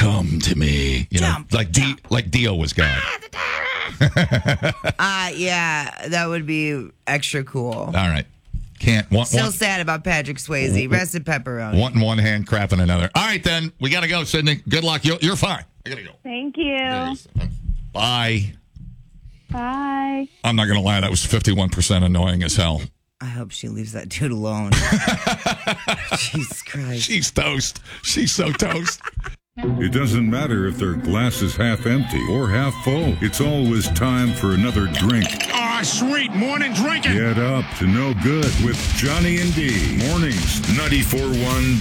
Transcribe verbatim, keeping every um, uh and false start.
come to me. You know, Jump, like D, jump. like Dio was God. Uh, yeah, that would be extra cool. All right. Can't want Still one, sad about Patrick Swayze. Rested pepperoni. one in one hand, crap in another. All right, then. We got to go, Sydney. Good luck. You're, you're fine. I got to go. Thank you. Bye. Bye. I'm not going to lie. That was fifty-one percent annoying as hell. I hope she leaves that dude alone. Jesus Christ. She's toast. She's so toast. It doesn't matter if their glass is half empty or half full. It's always time for another drink. Ah, sweet morning drinking. Get up to no good with Johnny and D. Mornings, ninety-four point one